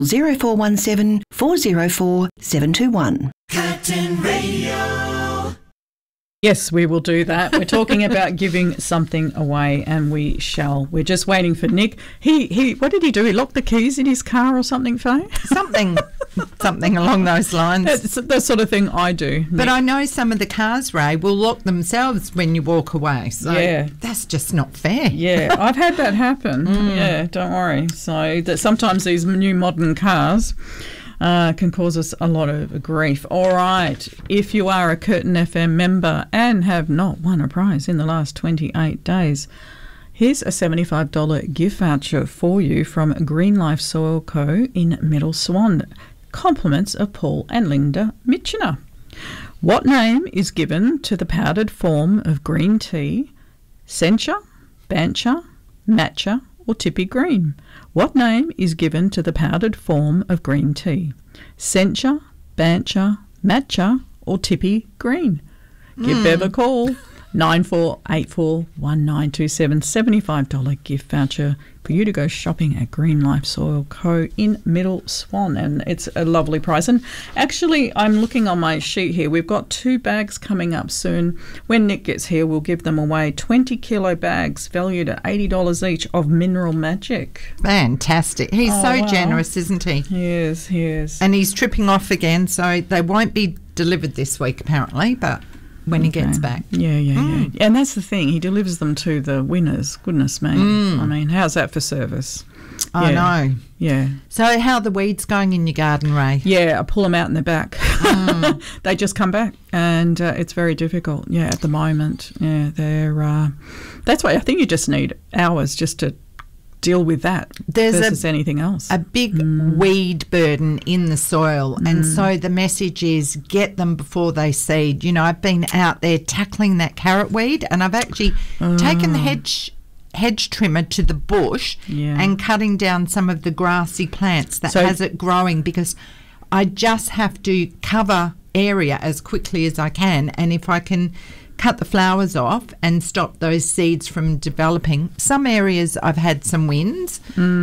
0417 404 721. Curtin Radio. Yes, we will do that. We're talking about giving something away, and we shall. We're just waiting for Nick. He what did he do? He locked the keys in his car or something, Faye? Something along those lines. That's the sort of thing I do. But I know some of the cars, Ray, will lock themselves when you walk away. So yeah, that's just not fair. Yeah, I've had that happen. Yeah, don't worry. So that sometimes these new modern cars can cause us a lot of grief. All right, if you are a Curtin FM member and have not won a prize in the last 28 days, here's a $75 gift voucher for you from Green Life Soil Co. in Middle Swan. Compliments of Paul and Linda Mitchener. What name is given to the powdered form of green tea? Sencha, Bancha, Matcha or Tippy Green? What name is given to the powdered form of green tea? Sencha, Bancha, Matcha or Tippy Green? Give Bev a call. 94841927, $75 gift voucher for you to go shopping at Green Life Soil Co. in Middle Swan, and it's a lovely price. And actually, I'm looking on my sheet here. We've got 2 bags coming up soon. When Nick gets here, we'll give them away 20-kilo bags valued at $80 each of Mineral Magic. Fantastic. He's generous, isn't he? He is. And he's tripping off again, so they won't be delivered this week apparently, but when he gets back. Yeah. And that's the thing. He delivers them to the winners. Goodness me. I mean, how's that for service? I know. Yeah. So how are the weeds going in your garden, Ray? Yeah, I pull them out in the back. They just come back, and it's very difficult, at the moment. Yeah, they're that's why I think you just need hours just to deal with that versus anything else. A big weed burden in the soil, and so the message is get them before they seed. You know, I've been out there tackling that carrot weed, and I've actually taken the hedge trimmer to the bush and cutting down some of the grassy plants that has it growing, because I just have to cover area as quickly as I can, and if I can cut the flowers off and stop those seeds from developing. Some areas I've had some winds,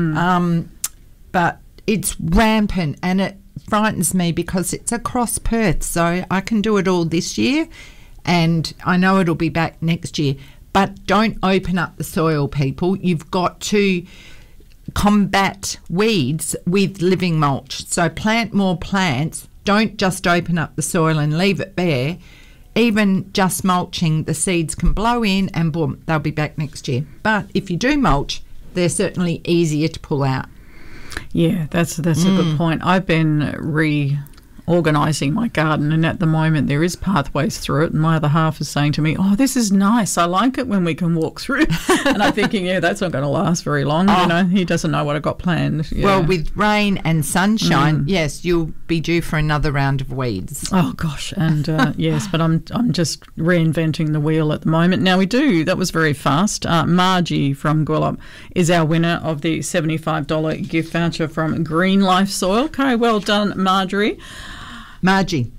but it's rampant, and it frightens me because it's across Perth, so I can do it all this year, and I know it'll be back next year. But don't open up the soil, people. You've got to combat weeds with living mulch. So plant more plants. Don't just open up the soil and leave it bare. Even just mulching, the seeds can blow in and boom, they'll be back next year. But if you do mulch, they're certainly easier to pull out. Yeah, that's a good point. I've been reorganising my garden, and at the moment there is pathways through it, and my other half is saying to me, oh, this is nice, I like it when we can walk through. And I'm thinking, that's not going to last very long. You know, he doesn't know what I've got planned. Well, with rain and sunshine, yes, you'll be due for another round of weeds. Oh gosh, and yes, but I'm just reinventing the wheel at the moment. Now that was very fast. Margie from Gwillop is our winner of the $75 gift voucher from Green Life Soil. Okay, well done, Marjorie. Marjorie?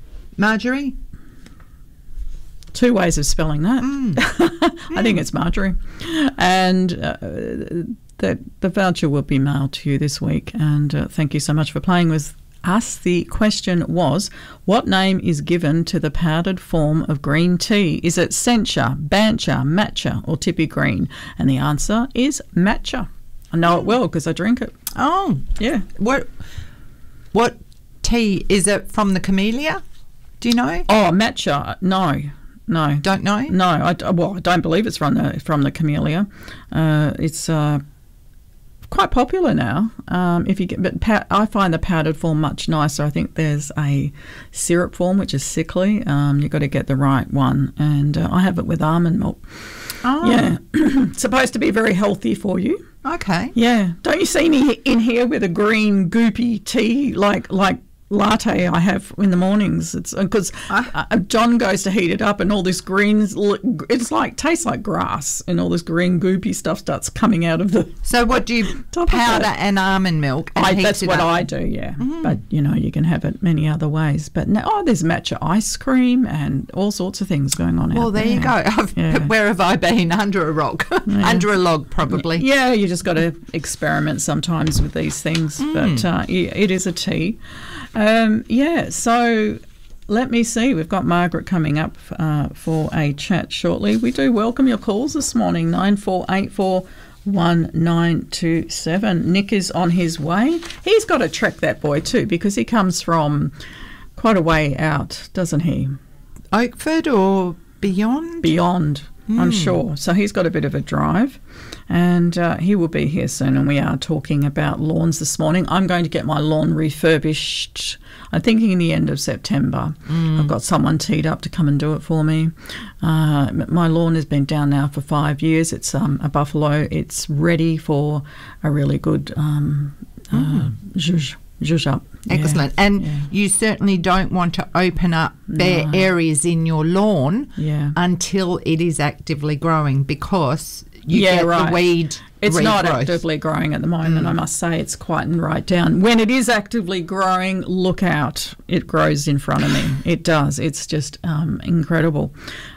2 ways of spelling that. I think it's Marjorie. And the voucher will be mailed to you this week. And thank you so much for playing with us. The question was, what name is given to the powdered form of green tea? Is it Sencha, Bancha, Matcha or Tippy Green? And the answer is Matcha. I know it well because I drink it. Oh. Yeah. What tea is it from the camellia? Do you know? Oh, Matcha. No. Don't know? No. I don't believe it's from the camellia. It's quite popular now. I find the powdered form much nicer. I think there's a syrup form which is sickly. You've got to get the right one, and I have it with almond milk. Oh. Yeah. It's supposed to be very healthy for you. Okay. Yeah. Don't you see me in here with a green goopy tea like latte I have in the mornings. It's because John goes to heat it up, and all this green, tastes like grass, and all this green goopy stuff starts coming out of the. So what do you powder and almond milk? And That's what I do, yeah. But you can have it many other ways. But there's matcha ice cream and all sorts of things going on. Well, out there you go. Where have I been? Under a rock, under a log, probably. Yeah, you just got to experiment sometimes with these things. But it is a tea. So let me see. We've got Margaret coming up for a chat shortly. We do welcome your calls this morning, 9484 1927. Nick is on his way. He's got to trek, that boy, too, because he comes from quite a way out, doesn't he? Oakford or beyond? Beyond, I'm sure. So he's got a bit of a drive, and he will be here soon, and we are talking about lawns this morning. I'm going to get my lawn refurbished, I'm thinking in the end of September. I've got someone teed up to come and do it for me. My lawn has been down now for 5 years. It's a buffalo. It's ready for a really good zhuzh up. Excellent. And you certainly don't want to open up bare areas in your lawn until it is actively growing, because you get the weed It's regrowth. not actively growing at the moment, I must say. It's quieting right down. When it is actively growing, look out. It grows in front of me. It does. It's just incredible,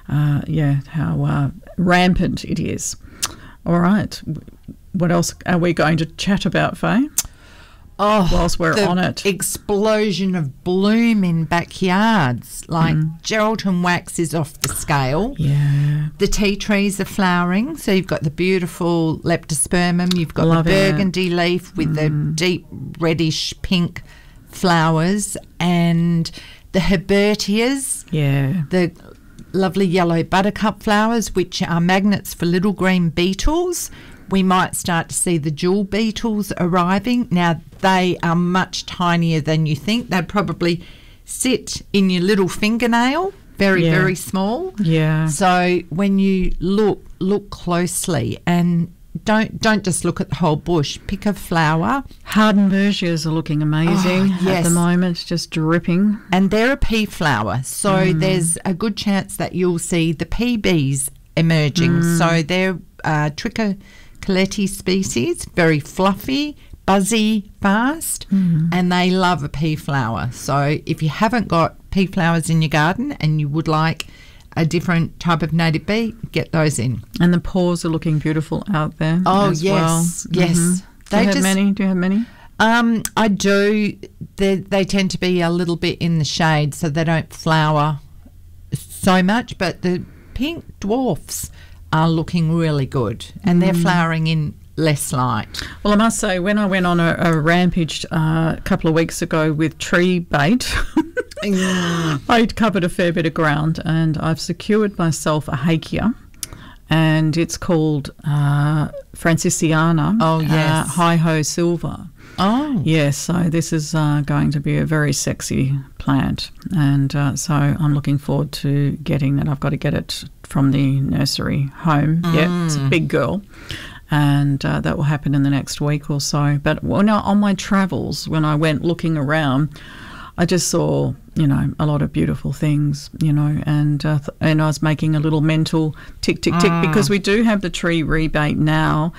how rampant it is. All right. What else are we going to chat about, Faye? Whilst we're on it. Explosion of bloom in backyards. Like Geraldton wax is off the scale. Yeah. The tea trees are flowering. So you've got the beautiful leptospermum. You've got the burgundy leaf with the deep reddish pink flowers, and the Herbertias. Yeah. The lovely yellow buttercup flowers, which are magnets for little green beetles. We might start to see the jewel beetles arriving. Now, they are much tinier than you think. They'd probably sit in your little fingernail, very, very small. Yeah. So when you look closely, and don't just look at the whole bush. Pick a flower. Hardenbergias are looking amazing at the moment, just dripping. And they're a pea flower, so there's a good chance that you'll see the pea bees emerging. So they're Trichocoleti species, very fluffy, buzzy, fast, and they love a pea flower. So if you haven't got pea flowers in your garden and you would like a different type of native bee, get those in. And the paws are looking beautiful out there as well. Yes. Do you have many? I do. They tend to be a little bit in the shade, so they don't flower so much, but the pink dwarfs are looking really good, and they're flowering in less light. Well, I must say, when I went on a rampage a couple of weeks ago with tree bait, I'd covered a fair bit of ground, and I've secured myself a hakea, and it's called Francisciana. Oh, yes. Hi-Ho Silver. Oh. Yes, so this is going to be a very sexy plant, and so I'm looking forward to getting that. I've got to get it from the nursery home. Yeah, it's a big girl, and that will happen in the next week or so. But on my travels, when I went looking around, I just saw, a lot of beautiful things, and I was making a little mental tick, tick, tick, because we do have the tree rebate now,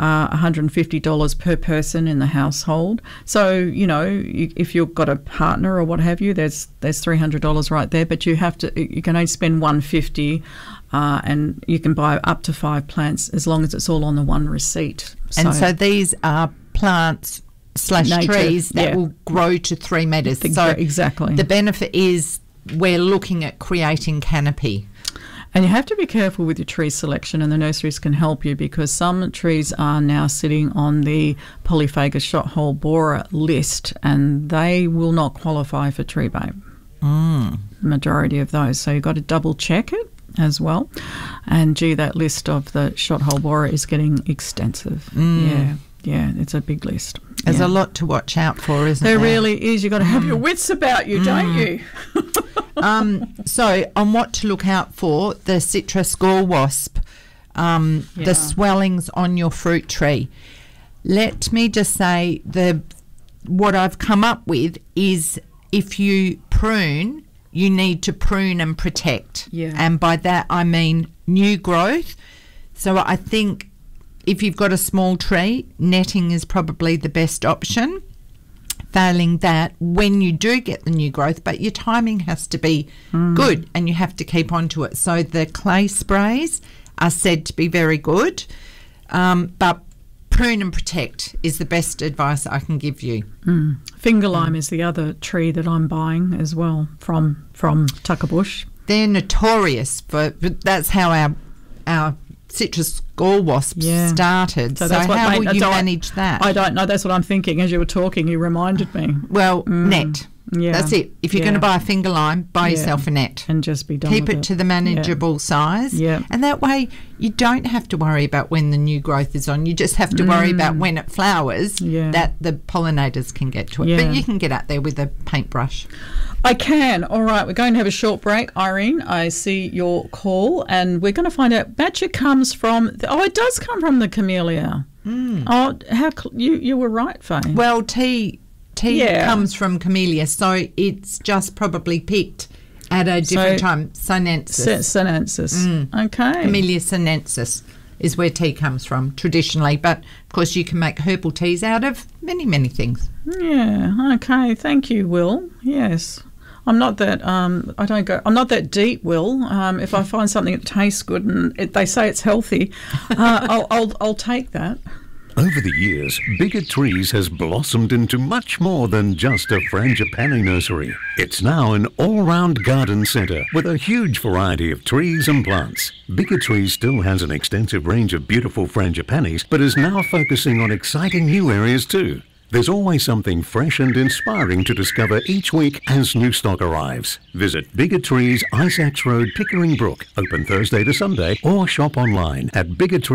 $150 per person in the household. So, if you've got a partner or what have you, there's $300 right there, but you can only spend $150, and you can buy up to 5 plants as long as it's all on the one receipt. And so these are plants / trees that will grow to 3 metres. So exactly. The benefit is we're looking at creating canopy. And you have to be careful with your tree selection, and the nurseries can help you, because some trees are now sitting on the Polyphagus shot hole borer list, and they will not qualify for tree bait. The majority of those. So you've got to double check it as well. And that list of the shot hole borer is getting extensive. Yeah, it's a big list. There's a lot to watch out for, isn't there? There really is. You've got to have your wits about you, don't you? So on what to look out for, the citrus gall wasp, the swellings on your fruit tree. Let me just say, what I've come up with is if you prune, you need to prune and protect. Yeah. And by that I mean new growth. So I think if you've got a small tree, netting is probably the best option. Failing that, when you do get the new growth, but your timing has to be good and you have to keep on to it. So the clay sprays are said to be very good, but prune and protect is the best advice I can give you. Finger lime is the other tree that I'm buying as well from Tucker Bush. They're notorious for, but that's how our citrus gall wasps started. So how will you manage that? I don't know. That's what I'm thinking. As you were talking, you reminded me. Well, net. Yeah. That's it. If you're going to buy a finger lime, buy yourself a net. And just be done Keep with it to the manageable size. Yeah. And that way you don't have to worry about when the new growth is on. You just have to worry about when it flowers that the pollinators can get to it. Yeah. But you can get out there with a paintbrush. I can. All right, we're going to have a short break. Irene, I see your call, and we're going to find out. Batcha comes from. It does come from the camellia. Oh, you were right, Faye. Well, tea comes from camellia, so it's just probably picked at a different time. Sinensis. Okay. Camellia sinensis is where tea comes from traditionally, but of course you can make herbal teas out of many, many things. Yeah. Okay. Thank you, Will. Yes. I'm not that. I'm not that deep, Will. If I find something that tastes good and they say it's healthy, I'll take that. Over the years, Bigger Trees has blossomed into much more than just a frangipani nursery. It's now an all-round garden centre with a huge variety of trees and plants. Bigger Trees still has an extensive range of beautiful frangipanis, but is now focusing on exciting new areas too. There's always something fresh and inspiring to discover each week as new stock arrives. Visit Bigger Trees, Isaacs Road, Pickering Brook, open Thursday to Sunday, or shop online at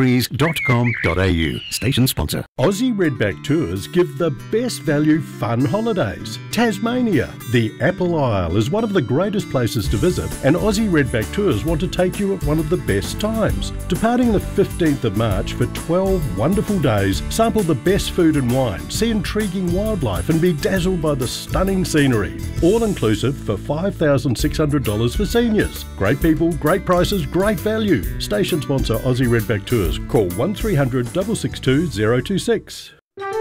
biggertrees.com.au. Station sponsor. Aussie Redback Tours give the best value fun holidays. Tasmania, the Apple Isle, is one of the greatest places to visit, and Aussie Redback Tours want to take you at one of the best times. Departing the 15th of March for 12 wonderful days, sample the best food and wine, see intriguing wildlife and be dazzled by the stunning scenery. All inclusive for $5,600 for seniors. Great people, great prices, great value. Station sponsor Aussie Redback Tours. Call 1300 662 026.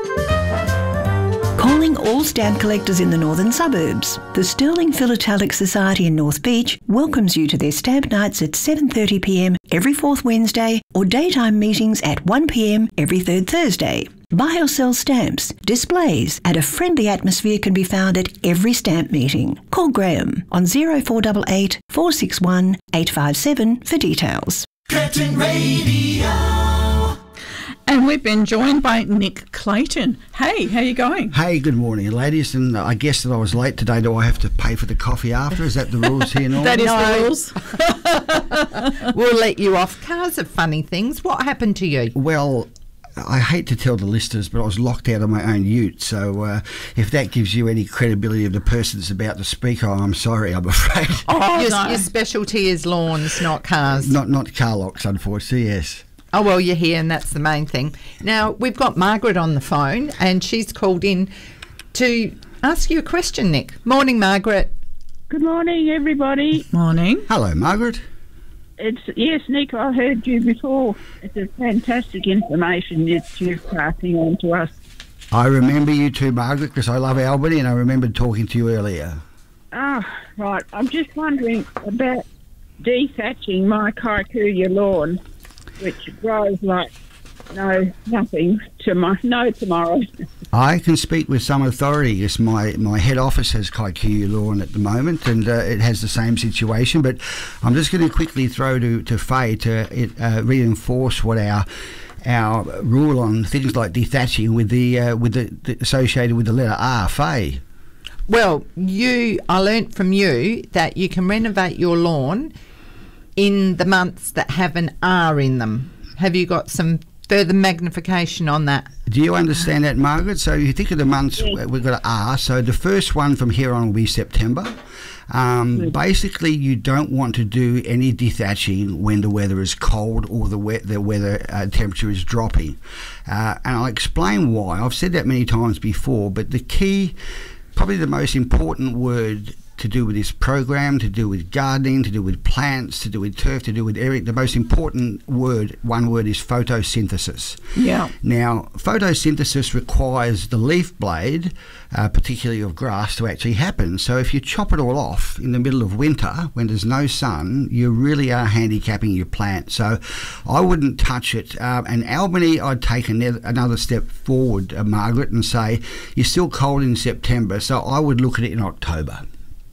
Calling all stamp collectors in the northern suburbs. The Sterling Philatelic Society in North Beach welcomes you to their stamp nights at 7:30pm every fourth Wednesday or daytime meetings at 1pm every third Thursday. Buy or sell stamps, displays and a friendly atmosphere can be found at every stamp meeting. Call Graham on 0488 461 857 for details. Curtin Radio. And we've been joined by Nick Clayton. Hey, how you going? Hey, good morning, ladies. And I guess that I was late today. Do I have to pay for the coffee after? Is that the rules here, Norman? That is the rules. We'll let you off. Cars are funny things. What happened to you? Well, I hate to tell the listeners, but I was locked out of my own ute. So if that gives you any credibility of the person that's about to speak, I'm sorry, I'm afraid. Your specialty is lawns, not cars. Not car locks, unfortunately, yes. Oh, well, you're here and that's the main thing. Now, we've got Margaret on the phone and she's called in to ask you a question, Nick. Morning, Margaret. Good morning, everybody. Morning. Hello, Margaret. Yes, Nick, I heard you before. It's a fantastic information that you're passing on to us. I remember you too, Margaret, because I love Albany and I remembered talking to you earlier. Ah, right. I'm just wondering about dethatching my kikuyu lawn, which grows like nothing tomorrow. I can speak with some authority. Yes, my head office has kikuyu lawn at the moment, and it has the same situation. But I'm just going to quickly throw to Faye to reinforce what our rule on things like dethatching with the associated with the letter R. Faye. Well, I learnt from you that you can renovate your lawn in the months that have an R in them. Have you got some further magnification on that? Do you understand that, Margaret? So you think of the months, we've got an R, so the first one from here on will be September. Basically, you don't want to do any dethatching when the weather is cold or the weather temperature is dropping. And I'll explain why. I've said that many times before, but the key probably the most important word to do with this program, to do with gardening, to do with plants, to do with turf, to do with everything. The most important word, one word, is photosynthesis. Yeah. Now, photosynthesis requires the leaf blade, particularly of grass, to actually happen. So if you chop it all off in the middle of winter, when there's no sun, you really are handicapping your plant. So I wouldn't touch it. And Albany, I'd take another step forward, Margaret, and say, you're still cold in September, so I would look at it in October.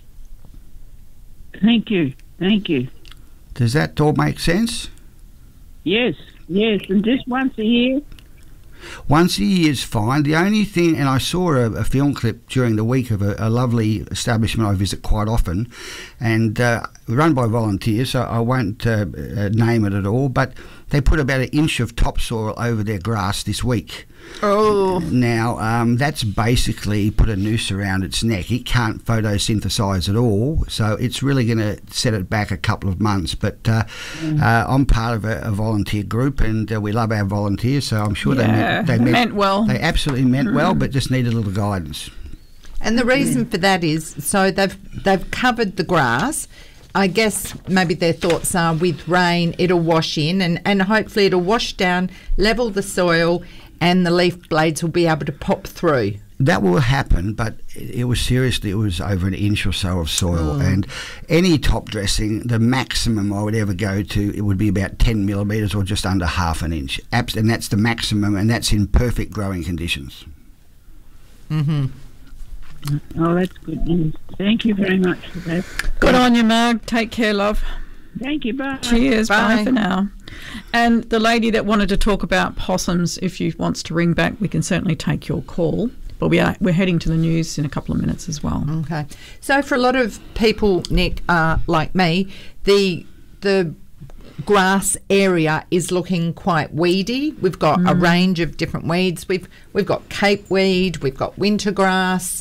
Thank you. Does that all make sense? Yes, and just once a year. Once a year is fine. The only thing, and I saw a film clip during the week of a lovely establishment I visit quite often, and run by volunteers, so I won't name it at all, but they put about 1 inch of topsoil over their grass this week. Oh. Now, that's basically put a noose around its neck. It can't photosynthesize at all, so it's really going to set it back a couple of months. But I'm part of a volunteer group, and we love our volunteers, so I'm sure they meant well. They absolutely meant well, but just needed a little guidance. And the reason for that is, so they've covered the grass. I guess maybe their thoughts are with rain it'll wash in and hopefully it'll wash down, level the soil, and the leaf blades will be able to pop through. That will happen, but it was over 1 inch or so of soil, and any top dressing, the maximum I would ever go to, it would be about 10 millimetres or just under half an inch, and that's the maximum, and that's in perfect growing conditions. Mm-hmm. Oh, that's good news. Thank you very much for that. Good on you, Marg. Take care, love. Thank you. Bye. Cheers. Bye for now. And the lady that wanted to talk about possums, if she wants to ring back, we can certainly take your call. But we're heading to the news in a couple of minutes as well. Okay. So for a lot of people, Nick, like me, the grass area is looking quite weedy. We've got a range of different weeds. We've got cape weed, we've got winter grass,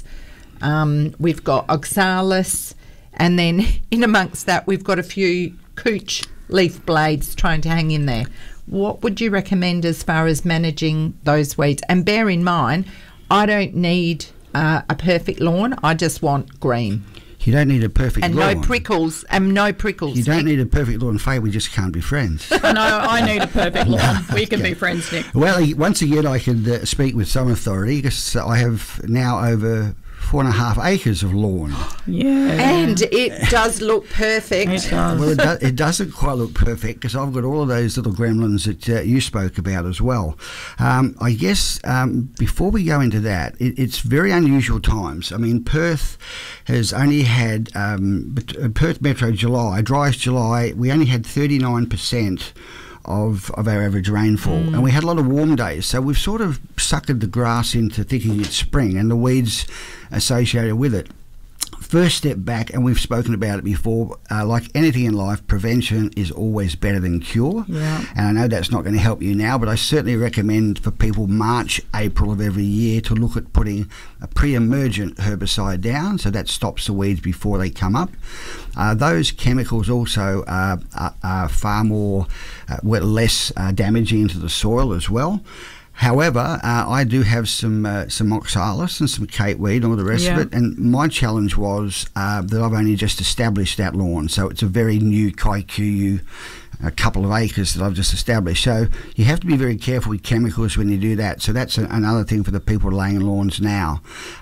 we've got oxalis, and then in amongst that we've got a few couch leaf blades trying to hang in there. What would you recommend as far as managing those weeds? And bear in mind, I don't need a perfect lawn. I just want green. You don't need a perfect lawn. And no prickles. You don't need a perfect lawn, Faye. We just can't be friends. No, I need a perfect lawn. We can be friends, Nick. Well, once again, I can speak with some authority because I have now over 4.5 acres of lawn. Yeah. And it does look perfect. It does. Well, it doesn't quite look perfect because I've got all of those little gremlins that you spoke about as well. I guess before we go into that, it's very unusual times. I mean, Perth has only had, Perth Metro July, driest July, we only had 39% of our average rainfall, and we had a lot of warm days, so we've sort of suckered the grass into thinking it's spring and the weeds associated with it. First step back, and we've spoken about it before, like anything in life, prevention is always better than cure. Yeah. And I know that's not going to help you now, but I certainly recommend for people March, April of every year to look at putting a pre-emergent herbicide down, so that stops the weeds before they come up. Those chemicals also are far more, less damaging to the soil as well. However, I do have some oxalis and some capeweed and all the rest of it, and my challenge was that I've only just established that lawn, so it's a very new Kikuyu, a couple of acres that I've just established. So you have to be very careful with chemicals when you do that. So that's another thing for the people laying lawns now.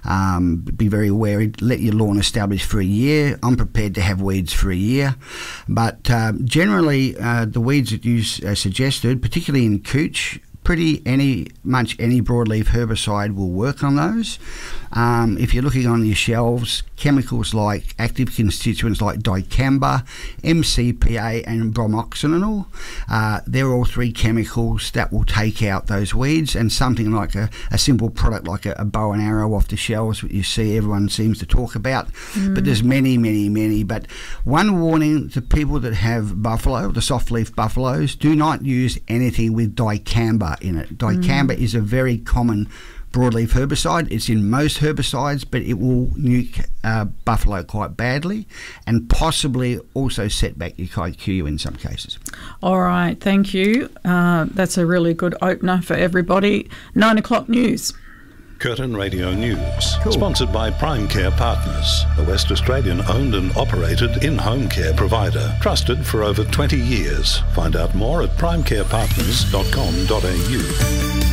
Be very wary. Let your lawn establish for a year. I'm prepared to have weeds for a year. But generally, the weeds that you suggested, particularly in couch, any broadleaf herbicide will work on those. If you're looking on your shelves, chemicals like active constituents like dicamba, MCPA and bromoxynil, they're all three chemicals that will take out those weeds, and something like a simple product like a bow and arrow off the shelves that you see everyone seems to talk about. But there's many. But one warning to people that have buffalo, the softleaf buffaloes, do not use anything with dicamba in it. Dicamba is a very common broadleaf herbicide. It's in most herbicides, but it will nuke buffalo quite badly and possibly also set back your Kikuyu in some cases. All right, thank you. That's a really good opener for everybody. 9 o'clock news. Curtin Radio News. Sponsored by Prime Care Partners, a West Australian owned and operated in-home care provider. Trusted for over 20 years. Find out more at primecarepartners.com.au.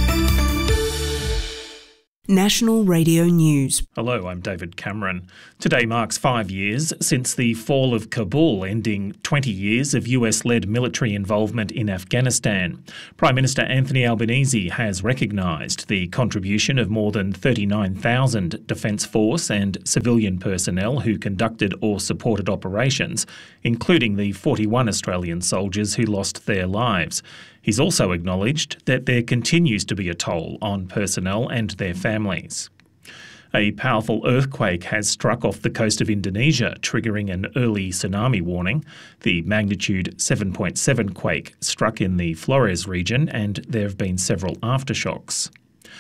National Radio News. Hello, I'm David Cameron. Today marks 5 years since the fall of Kabul, ending 20 years of US-led military involvement in Afghanistan. Prime Minister Anthony Albanese has recognised the contribution of more than 39,000 Defence Force and civilian personnel who conducted or supported operations, including the 41 Australian soldiers who lost their lives. He's also acknowledged that there continues to be a toll on personnel and their families. A powerful earthquake has struck off the coast of Indonesia, triggering an early tsunami warning. The magnitude 7.7 quake struck in the Flores region, and there have been several aftershocks.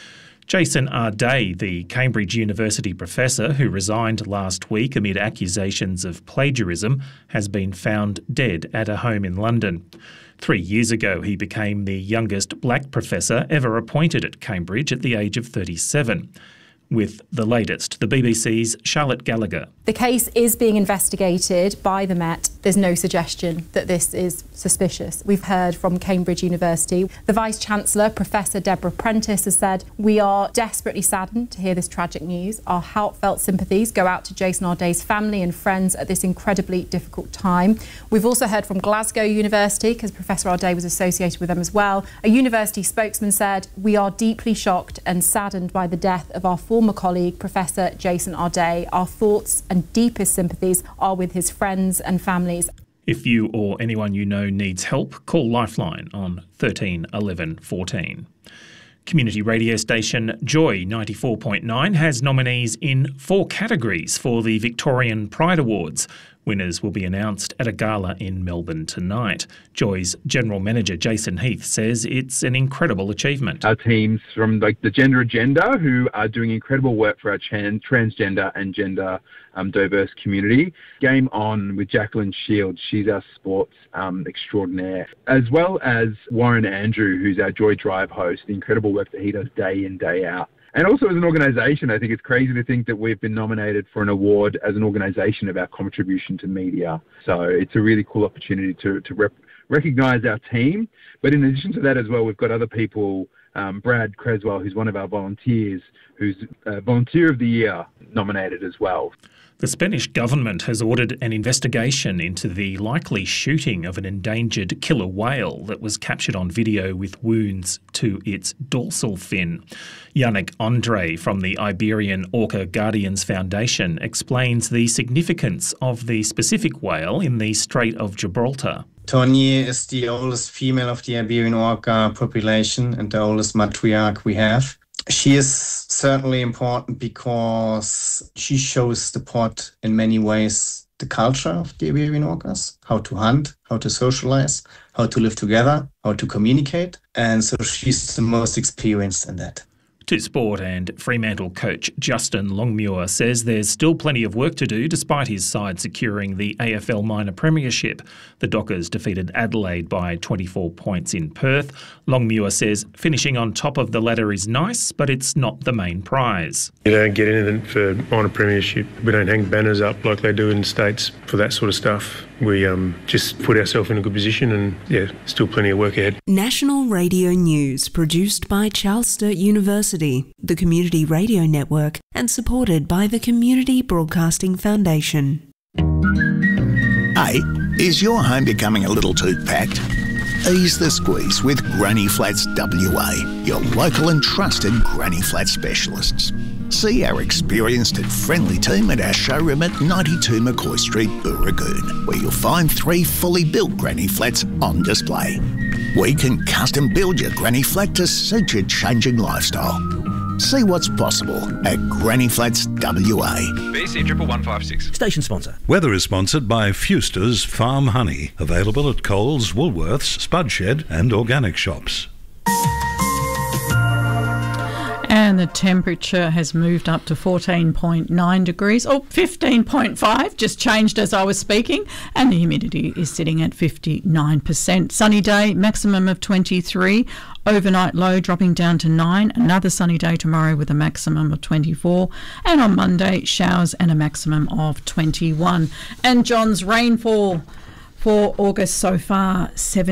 Jason Arday, the Cambridge University professor who resigned last week amid accusations of plagiarism, has been found dead at a home in London. 3 years ago, he became the youngest black professor ever appointed at Cambridge at the age of 37. With the latest, the BBC's Charlotte Gallagher. The case is being investigated by the Met. There's no suggestion that this is suspicious. We've heard from Cambridge University. The Vice-Chancellor, Professor Deborah Prentice, has said, "We are desperately saddened to hear this tragic news. Our heartfelt sympathies go out to Jason Arday's family and friends at this incredibly difficult time." We've also heard from Glasgow University, because Professor Arday was associated with them as well. A university spokesman said, "We are deeply shocked and saddened by the death of our former colleague, Professor Jason Arday. Our thoughts and deepest sympathies are with his friends and families." If you or anyone you know needs help, call Lifeline on 13 11 14. Community radio station Joy 94.9 has nominees in 4 categories for the Victorian Pride Awards. Winners will be announced at a gala in Melbourne tonight. Joy's General Manager Jason Heath says it's an incredible achievement. Our teams from the Gender Agenda, who are doing incredible work for our transgender and gender diverse community. Game On with Jacqueline Shields, she's our sports extraordinaire. As well as Warren Andrew, who's our Joy Drive host, the incredible work that he does day in, day out. And also as an organisation, I think it's crazy to think that we've been nominated for an award as an organisation of our contribution to media. So it's a really cool opportunity to recognise our team. But in addition to that as well, we've got other people, Brad Creswell, who's one of our volunteers, who's Volunteer of the Year nominated as well. The Spanish government has ordered an investigation into the likely shooting of an endangered killer whale that was captured on video with wounds to its dorsal fin. Yannick Andre from the Iberian Orca Guardians Foundation explains the significance of the specific whale in the Strait of Gibraltar. Tonya is the oldest female of the Iberian orca population and the oldest matriarch we have. She is certainly important because she shows the pod in many ways the culture of the Iberian orcas, how to hunt, how to socialize, how to live together, how to communicate. And so she's the most experienced in that. To Sport, and Fremantle coach Justin Longmuir says there's still plenty of work to do despite his side securing the AFL Minor Premiership. The Dockers defeated Adelaide by 24 points in Perth. Longmuir says finishing on top of the ladder is nice, but it's not the main prize. You don't get anything for Minor Premiership. We don't hang banners up like they do in the States for that sort of stuff. We just put ourselves in a good position and, still plenty of work ahead. National Radio News, produced by Charles Sturt University, the Community Radio Network, and supported by the Community Broadcasting Foundation. Hey, is your home becoming a little too packed? Ease the squeeze with Granny Flats WA, your local and trusted Granny Flat specialists. See our experienced and friendly team at our showroom at 92 McCoy Street, Booragoon, where you'll find 3 fully built Granny Flats on display. We can custom build your Granny Flat to suit your changing lifestyle. See what's possible at Granny Flats WA. BC 11156. Station sponsor. Weather is sponsored by Fuster's Farm Honey. Available at Coles, Woolworths, Spudshed and organic shops. And the temperature has moved up to 14.9 degrees, or 15.5, just changed as I was speaking, and the humidity is sitting at 59%. Sunny day, maximum of 23, overnight low dropping down to 9, another sunny day tomorrow with a maximum of 24, and on Monday, showers and a maximum of 21. And John's rainfall for August so far,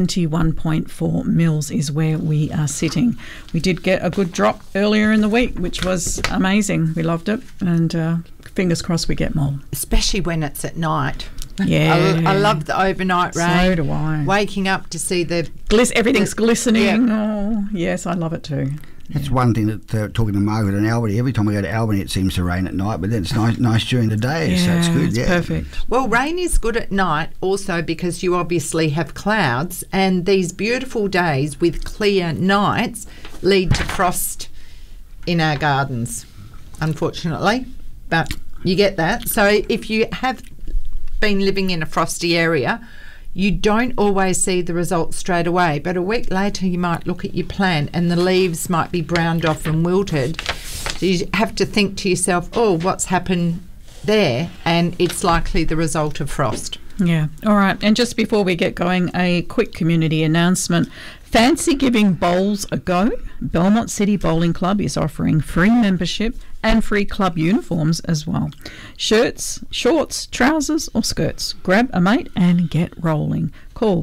71.4 mils is where we are sitting. We did get a good drop earlier in the week, which was amazing. We loved it, and fingers crossed we get more. Especially when it's at night. Yeah. I love the overnight rain. So do I. Waking up to see everything's glistening. Yeah. Oh, yes, I love it too. That's one thing that talking to Margaret and Albany, every time I go to Albany it seems to rain at night, but then it's nice during the day, so it's good. It's perfect. Well, rain is good at night also because you obviously have clouds, and these beautiful days with clear nights lead to frost in our gardens, unfortunately, but you get that. So if you have been living in a frosty area, you don't always see the results straight away, but a week later you might look at your plant and the leaves might be browned off and wilted. So you have to think to yourself, oh, what's happened there? And it's likely the result of frost. Yeah. All right. And just before we get going, a quick community announcement. Fancy giving bowls a go? Belmont City Bowling Club is offering free membership and free club uniforms as well. Shirts, shorts, trousers or skirts. Grab a mate and get rolling. Call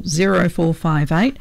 0458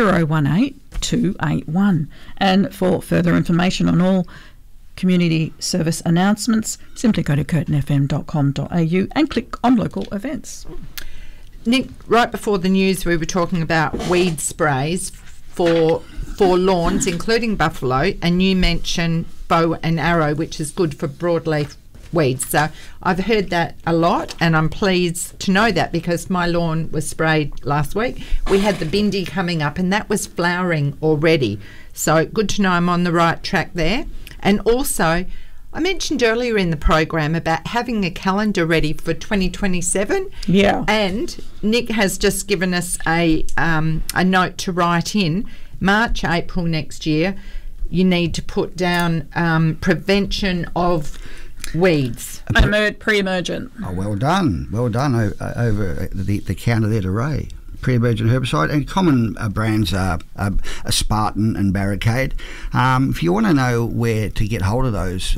018 281. And for further information on all community service announcements, simply go to curtinfm.com.au and click on local events. Nick, right before the news we were talking about weed sprays for lawns, including buffalo, and you mentioned bow and arrow, which is good for broadleaf weeds. So I've heard that a lot, and I'm pleased to know that because my lawn was sprayed last week. We had the bindi coming up, and that was flowering already. So good to know I'm on the right track there. And also, I mentioned earlier in the program about having a calendar ready for 2027. Yeah. And Nick has just given us a note to write in. March, April next year, you need to put down prevention of weeds. Pre-emergent. Oh, well done. Well done over the counter there to Ray. Pre-emergent herbicide, and common brands are Spartan and Barricade. If you want to know where to get hold of those,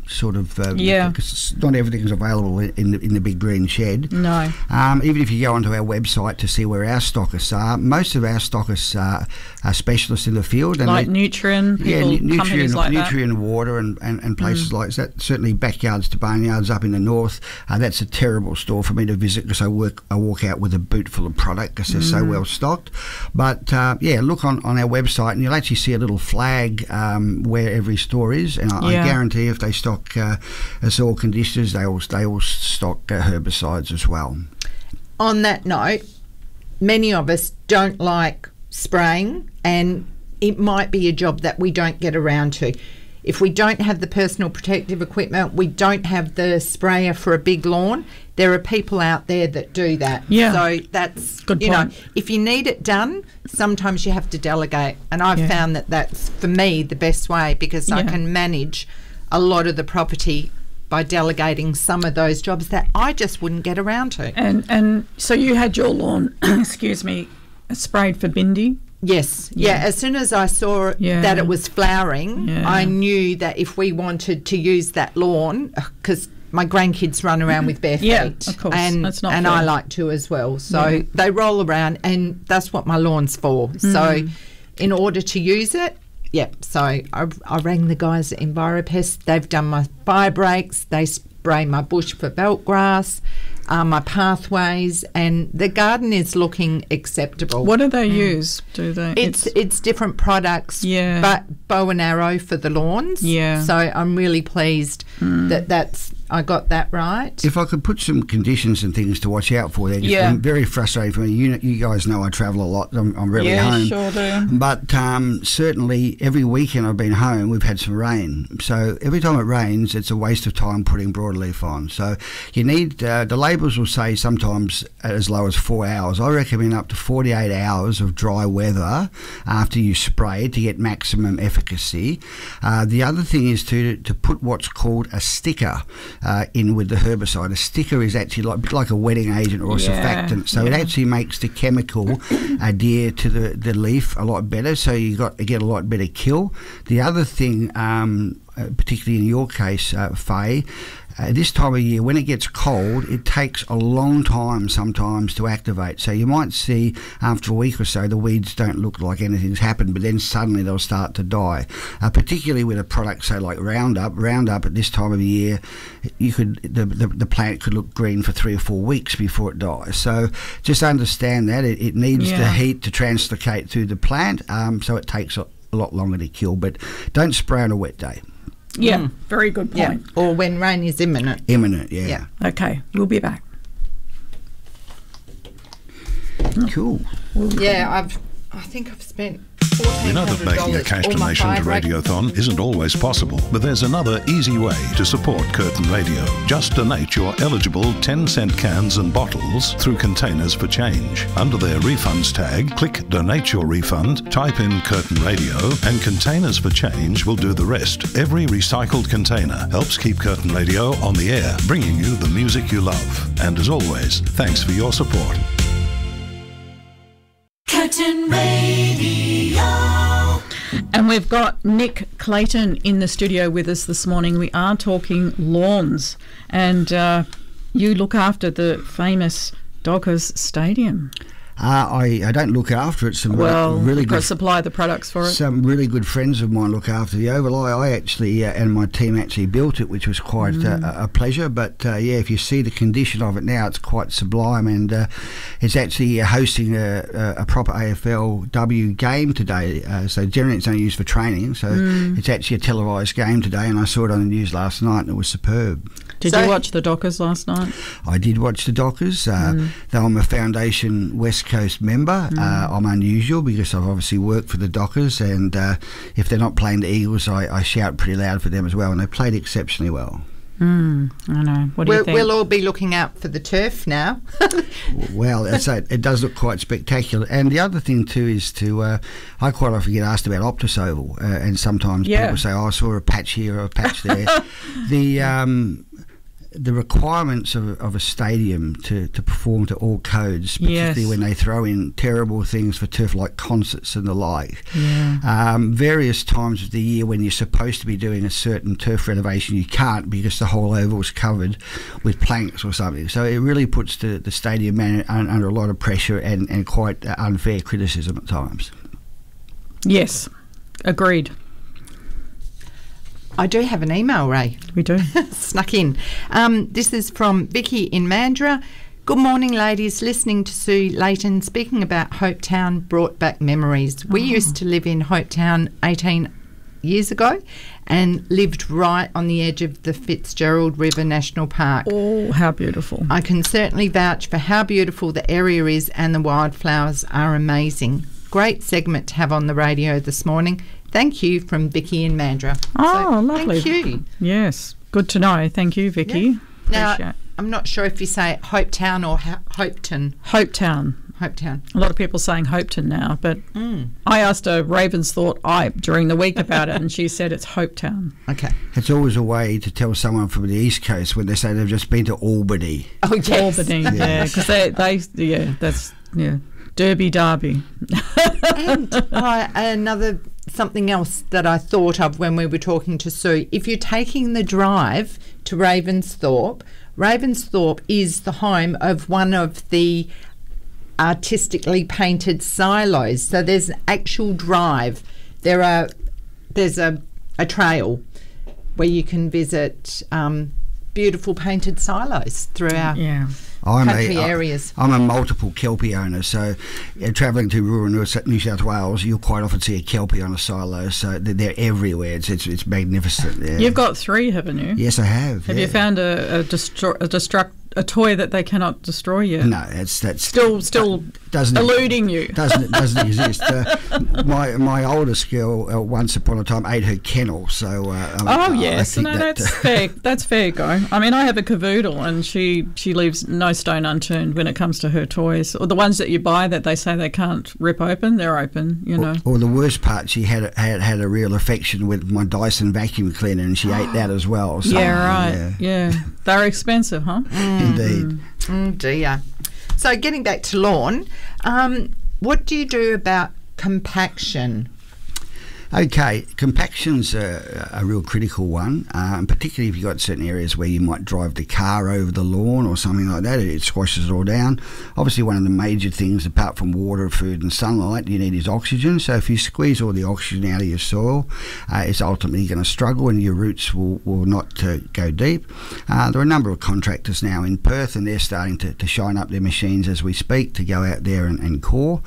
because not everything is available in the big green shed. No. Even if you go onto our website to see where our stockists are, most of our stockists are specialists in the field. And like Nutrien, companies like that. Nutrien Water and places like that. Certainly backyards to barnyards up in the north. That's a terrible store for me to visit because I walk out with a boot full of product because they're so well stocked. But look on our website and you'll actually see a little flag where every store is, and I guarantee if they stock soil conditioners, they all stock herbicides as well. On that note, many of us don't like spraying, and it might be a job that we don't get around to. If we don't have the personal protective equipment, we don't have the sprayer for a big lawn, there are people out there that do that. Yeah. So that's, good point. If you need it done, sometimes you have to delegate. And I've found that that's, for me, the best way because I can manage a lot of the property by delegating some of those jobs that I just wouldn't get around to. And so you had your lawn, sprayed for bindi? Yes. Yeah. As soon as I saw that it was flowering, I knew that if we wanted to use that lawn, because my grandkids run around with bare feet. Yeah, of course. And that's not and fair. I like to as well. So they roll around, and that's what my lawn's for. So in order to use it, so I rang the guys at EnviroPest. They've done my fire breaks. They spray my bush for belt grass, my pathways, and the garden is looking acceptable. What do they use? Do they? It's different products, but bow and arrow for the lawns. Yeah. So I'm really pleased that that's I got that right. If I could put some conditions and things to watch out for, then it's been very frustrating for me. You guys know I travel a lot. I'm rarely home. Sure do. But certainly every weekend I've been home, we've had some rain. So every time it rains, it's a waste of time putting broadleaf on. So you need, the labels will say sometimes as low as 4 hours. I recommend up to 48 hours of dry weather after you spray to get maximum efficacy. The other thing is to put what's called a sticker in with the herbicide. A sticker is actually like a wetting agent or a surfactant, so it actually makes the chemical adhere to the leaf a lot better, so you get a lot better kill. The other thing, particularly in your case, Faye, this time of year, when it gets cold, it takes a long time sometimes to activate. So you might see after a week or so the weeds don't look like anything's happened, but then suddenly they'll start to die. Particularly with a product, say like Roundup. Roundup at this time of year, the plant could look green for 3 or 4 weeks before it dies. So just understand that it needs the heat to translocate through the plant, so it takes a lot longer to kill. But don't spray on a wet day. Yeah, very good point. Yeah. Or when rain is imminent. Imminent, yeah. Okay, we'll be back. Cool. Yeah, I think I've spent We know that making a cash donation to Radiothon isn't always possible, but there's another easy way to support Curtin Radio. Just donate your eligible 10-cent cans and bottles through Containers for Change. Under their refunds tag, click Donate Your Refund, type in Curtin Radio, and Containers for Change will do the rest. Every recycled container helps keep Curtin Radio on the air, bringing you the music you love. And as always, thanks for your support. Curtin Radio. And we've got Nick Clayton in the studio with us this morning. We are talking lawns, and you look after the famous Dockers Stadium. I don't look after it. Some really good supply the products for it. Some really good friends of mine look after the Oval. I actually and my team actually built it, which was quite a pleasure. But if you see the condition of it now, it's quite sublime, and it's actually hosting a proper AFLW game today. So generally it's only used for training. So it's actually a televised game today, and I saw it on the news last night, and it was superb. Did you watch the Dockers last night? I did watch the Dockers. Though I'm a Foundation West Coast member, I'm unusual because I've obviously worked for the Dockers, and if they're not playing the Eagles, I shout pretty loud for them as well, and they played exceptionally well. I know. What do you think? We'll all be looking out for the turf now. Well, it does look quite spectacular. And the other thing too is I quite often get asked about Optus Oval, and sometimes people say, I saw a patch here or a patch there. The requirements of a stadium to perform to all codes, particularly when they throw in terrible things for turf like concerts and the like. Various times of the year when you're supposed to be doing a certain turf renovation, you can't because the whole oval is covered with planks or something. So it really puts the stadium man under a lot of pressure and quite unfair criticism at times. Yes, agreed. I do have an email, Ray. We do. Snuck in. This is from Vicky in Mandurah. Good morning, ladies. Listening to Sue Layton speaking about Hopetown brought back memories. We used to live in Hopetown 18 years ago and lived right on the edge of the Fitzgerald River National Park. Oh, how beautiful. I can certainly vouch for how beautiful the area is, and the wildflowers are amazing. Great segment to have on the radio this morning. Thank you, from Vicky in Mandurah. Oh, lovely. Thank you. Yes, good to know. Thank you, Vicky. Yeah. Now, I'm not sure if you say Hopetown or Hopeton. Hopetown. A lot of people saying Hopeton now, but I asked her Ravensthorpe during the week about it, and she said it's Hopetown. Okay. It's always a way to tell someone from the East Coast when they say they've just been to Albany. Oh, yes. Albany, because that's Derby. And something else that I thought of when we were talking to Sue, if you're taking the drive to Ravensthorpe is the home of one of the artistically painted silos. So there's an actual drive. There's a trail where you can visit beautiful painted silos through our country areas. I'm a multiple Kelpie owner, so travelling to rural New South Wales, you'll quite often see a Kelpie on a silo, so they're everywhere. It's magnificent. Yeah. You've got 3, haven't you? Yes, I have. Have you found a toy that they cannot destroy yet? No, that's still doesn't eluding you. Doesn't exist. My oldest girl once upon a time ate her kennel. So yes, that's fair. That's fair go. I mean, I have a cavoodle, and she leaves no stone unturned when it comes to her toys. Or the ones that you buy that they say they can't rip open, they're open. You know. Or the worst part, she had a real affection with my Dyson vacuum cleaner, and she ate that as well. So, yeah, right. Yeah, they're expensive, huh? Indeed. Oh dear. So getting back to lawn, what do you do about compaction? Okay, compaction's a real critical one, particularly if you've got certain areas where you might drive the car over the lawn or something like that. It squashes it all down. Obviously, one of the major things, apart from water, food and sunlight, you need is oxygen. So if you squeeze all the oxygen out of your soil, it's ultimately going to struggle and your roots will not go deep. There are a number of contractors now in Perth, and they're starting to shine up their machines as we speak to go out there and core.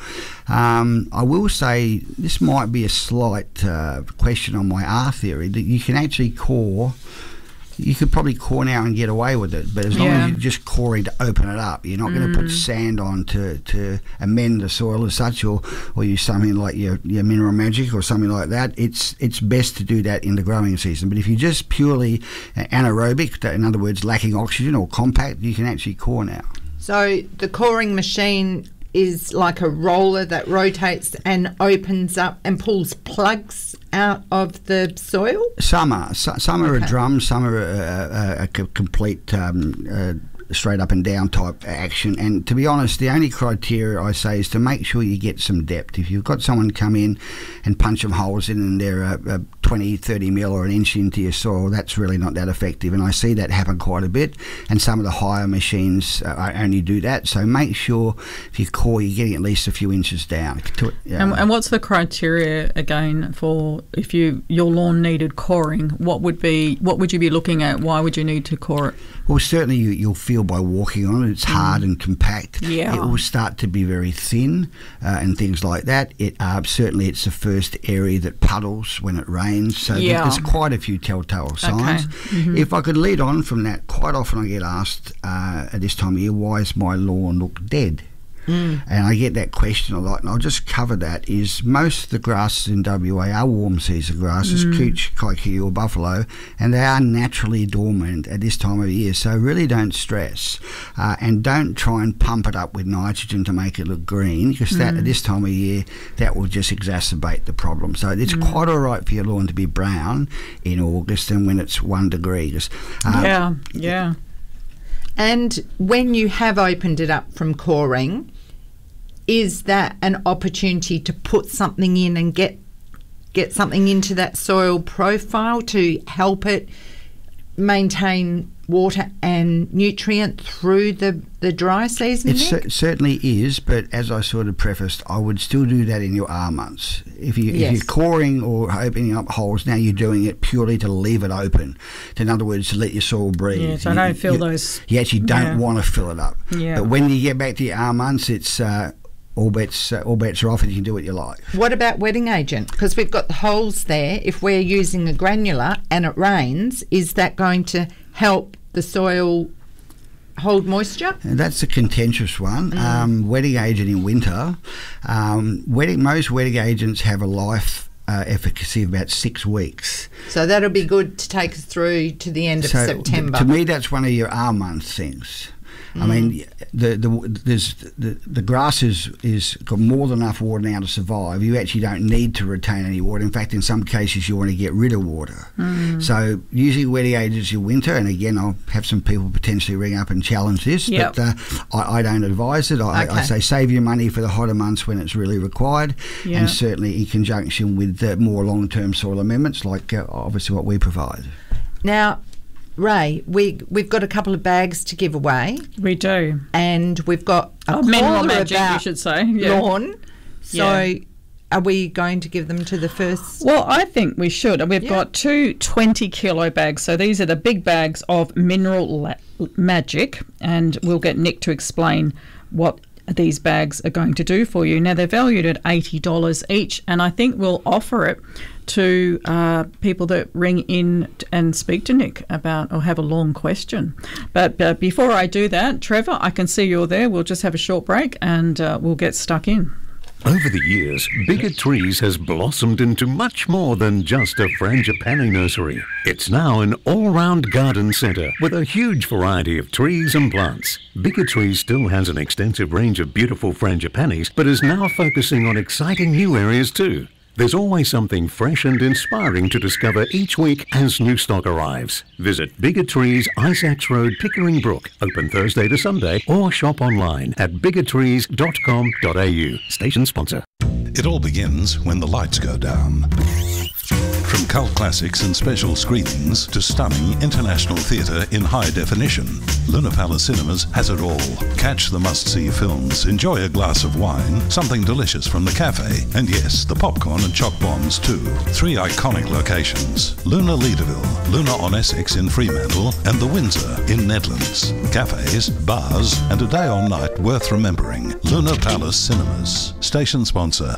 I will say this might be a slight question on my R theory, that you can actually core. You could probably core now and get away with it, but as long as you're just coring to open it up, you're not going to put sand on to amend the soil as such, or use something like your Mineral Magic or something like that. It's best to do that in the growing season. But if you're just purely anaerobic, in other words, lacking oxygen or compact, you can actually core now. So the coring machine is like a roller that rotates and opens up and pulls plugs out of the soil? Some are a drum, some are a complete straight up and down type action. And to be honest, the only criteria I say is to make sure you get some depth. If you've got someone come in and punch some holes in and they're 20, 30 mil or an inch into your soil, that's really not that effective. And I see that happen quite a bit. And some of the higher machines only do that. So make sure if you core, you're getting at least a few inches down. And what's the criteria again for if your lawn needed coring? What would you be looking at? Why would you need to core it? Well, certainly you'll feel by walking on it, it's hard and compact. Yeah. It will start to be very thin and things like that. Certainly it's the first area that puddles when it rains, so there's quite a few telltale signs. Okay. Mm-hmm. If I could lead on from that, quite often I get asked at this time of year, why does my lawn look dead? And I get that question a lot, and I'll just cover that. Is most of the grasses in WA are warm season grasses, cooch, kikuyu or buffalo, and they are naturally dormant at this time of year, so really don't stress and don't try and pump it up with nitrogen to make it look green, because that at this time of year that will just exacerbate the problem. So it's quite all right for your lawn to be brown in August and when it's 1 degree. And when you have opened it up from coring, is that an opportunity to put something in and get something into that soil profile to help it maintain water and nutrient through the dry season? It certainly is, but as I sort of prefaced, I would still do that in your R months. If you're coring or opening up holes, now you're doing it purely to leave it open. In other words, to let your soil breathe. Yeah, so don't fill those. You actually don't want to fill it up. Yeah. But when you get back to your R months, it's all bets are off and you can do what you like. What about wetting agent? Because we've got the holes there. If we're using a granular and it rains, is that going to help the soil hold moisture? That's a contentious one. Wetting agent in winter. Most wetting agents have a life efficacy of about 6 weeks. So that'll be good to take us through to the end of September. To me, that's one of your R month things. I mean, the grass is got more than enough water now to survive. You actually don't need to retain any water. In fact, in some cases, you want to get rid of water. So using wetting agents in winter, and again, I'll have some people potentially ring up and challenge this, but I don't advise it. I say save your money for the hotter months when it's really required, and certainly in conjunction with more long-term soil amendments like obviously what we provide. Now, Ray, we've got a couple of bags to give away. We do. And we've got a Mineral caller Magic, about you should say. lawn. So Are we going to give them to the first? Well, I think we should. We've got two 20-kilo bags. So these are the big bags of Mineral Magic, and we'll get Nick to explain what these bags are going to do for you. Now, they're valued at $80 each, and I think we'll offer it to people that ring in and speak to Nick about or have a long question. But before I do that, Trevor, I can see you're there. We'll just have a short break and we'll get stuck in. Over the years, Bigger Trees has blossomed into much more than just a frangipani nursery. It's now an all-round garden centre with a huge variety of trees and plants. Bigger Trees still has an extensive range of beautiful frangipanis, but is now focusing on exciting new areas too. There's always something fresh and inspiring to discover each week as new stock arrives. Visit Bigger Trees, Isaacs Road, Pickering Brook, open Thursday to Sunday, or shop online at biggertrees.com.au. Station sponsor. It all begins when the lights go down. From cult classics and special screenings to stunning international theatre in high definition, Luna Palace Cinemas has it all. Catch the must-see films, enjoy a glass of wine, something delicious from the cafe, and yes, the popcorn and choc bombs too. 3 iconic locations: Luna Leederville, Luna on Essex in Fremantle, and the Windsor in Nedlands. Cafes, bars, and a day or night worth remembering. Luna Palace Cinemas. Station sponsor.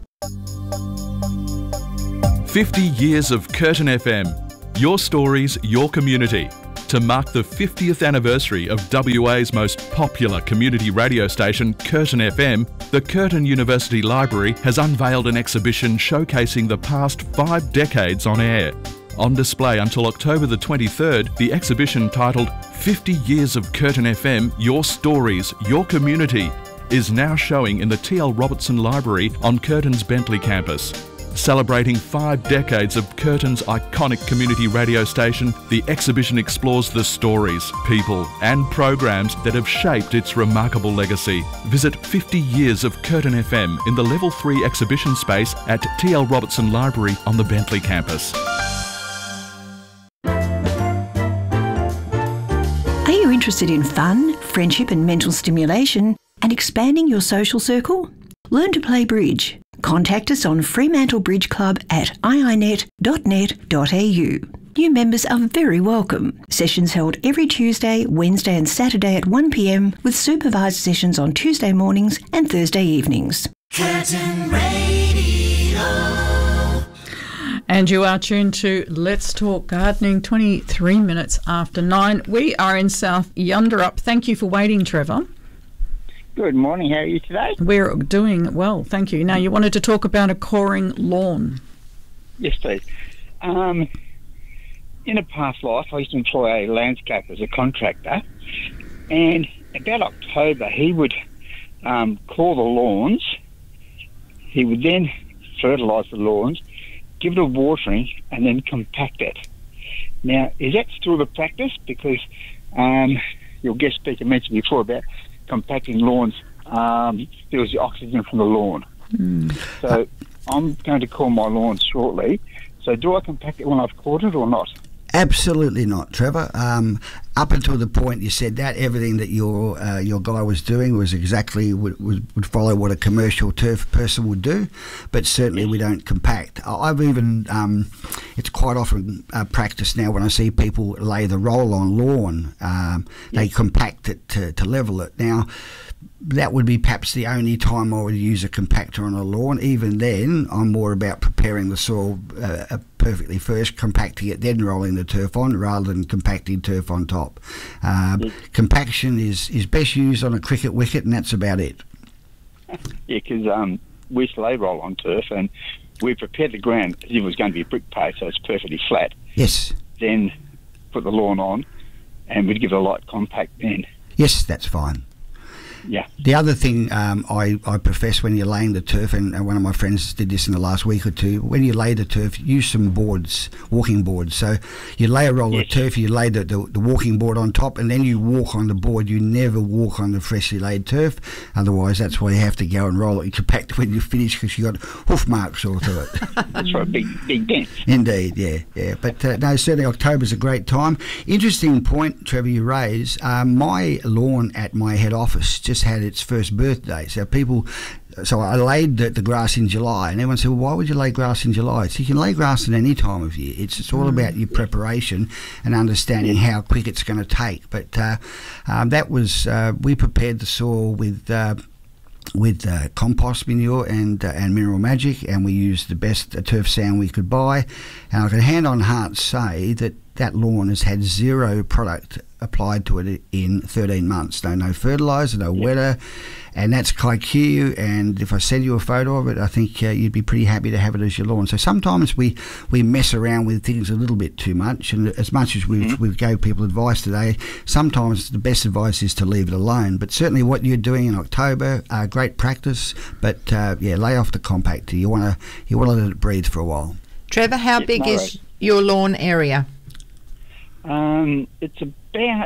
50 years of Curtin FM. Your stories, your community. To mark the 50th anniversary of WA's most popular community radio station, Curtin FM, the Curtin University Library has unveiled an exhibition showcasing the past 5 decades on air. On display until October the 23rd, the exhibition titled 50 Years of Curtin FM, Your Stories, Your Community is now showing in the T.L. Robertson Library on Curtin's Bentley campus. Celebrating 5 decades of Curtin's iconic community radio station, the exhibition explores the stories, people and programs that have shaped its remarkable legacy. Visit 50 Years of Curtin FM in the Level 3 exhibition space at T.L. Robertson Library on the Bentley campus. Are you interested in fun, friendship and mental stimulation and expanding your social circle? Learn to play bridge. Contact us on Fremantle Bridge Club at iinet.net.au. New members are very welcome. Sessions held every Tuesday, Wednesday and Saturday at 1 p.m, with supervised sessions on Tuesday mornings and Thursday evenings. Curtin Radio. And you are tuned to Let's Talk Gardening, 23 minutes after 9. We are in South Yunderup. Thank you for waiting, Trevor. Good morning. How are you today? We're doing well, thank you. Now, you wanted to talk about a coring lawn. Yes, please. In a past life, I used to employ a landscaper as a contractor, and about October, he would core the lawns. He would then fertilise the lawns, give it a watering, and then compact it. Now, is that still the practice? Because your guest speaker mentioned before about compacting lawns steals the oxygen from the lawn. So I'm going to call my lawn shortly. So do I compact it when I've caught it or not? Absolutely not, Trevor. Up until the point you said that, everything that your guy was doing was exactly would follow what a commercial turf person would do, but certainly we don't compact. I've even it's quite often practiced now when I see people lay the roll-on lawn. They compact it to level it. Now, that would be perhaps the only time I would use a compactor on a lawn. Even then, I'm more about preparing the soil perfectly first, compacting it, then rolling the turf on, rather than compacting turf on top. Compaction is best used on a cricket wicket, and that's about it. Yeah, because we used to lay roll-on turf, and we prepared the ground as if it was going to be brick paved, so it's perfectly flat. Yes. Then put the lawn on, and we'd give it a light compact then. Yes, that's fine. Yeah. The other thing I profess when you're laying the turf, and one of my friends did this in the last week or two, when you lay the turf, use some boards, walking boards. So you lay a roll of turf, you lay the walking board on top, and then you walk on the board. You never walk on the freshly laid turf. Otherwise, that's why you have to go and roll it compact when you finish, because you got hoof marks all through it. That's right, big dent. Indeed, yeah. But no, certainly October's a great time. Interesting point, Trevor, you raise. My lawn at my head office just had its first birthday, so people So I laid the grass in July, and everyone said, well, why would you lay grass in July? So you can lay grass at any time of year. It's all about your preparation and understanding how quick it's going to take. But that was, we prepared the soil with compost manure and Mineral Magic, and we used the best turf sand we could buy. And I can hand on heart say that lawn has had zero product applied to it in 13 months. No fertiliser, no weather, and that's Kaiku. And if I send you a photo of it, I think you'd be pretty happy to have it as your lawn. So sometimes we mess around with things a little bit too much, and as much as we've gave people advice today, sometimes the best advice is to leave it alone. But certainly what you're doing in October, great practice, but lay off the compactor. You want to let it breathe for a while. Trevor, how big is your lawn area? It's about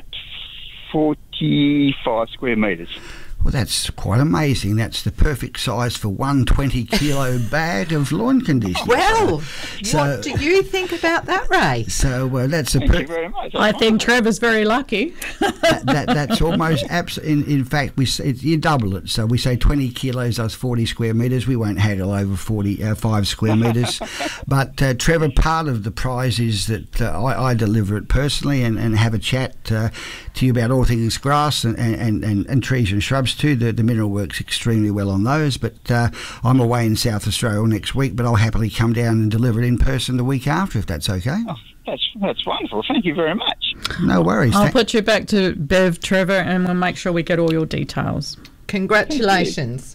45 square metres. Well, that's quite amazing. That's the perfect size for 120-kilo bag of lawn conditioner. Well, what do you think about that, Ray? So that's a. Thank you very much. I think Trevor's very lucky. That's almost absolutely. In fact, you double it. So we say 20 kilos, that's 40 square metres. We won't haggle over 45 square metres. But Trevor, part of the prize is that I deliver it personally and have a chat to you about all things grass and trees and shrubs too. The mineral works extremely well on those, but I'm away in South Australia next week, but I'll happily come down and deliver it in person the week after, if that's okay. Oh, that's wonderful. Thank you very much. No worries. I'll put you back to Bev, Trevor, and we'll make sure we get all your details. Congratulations.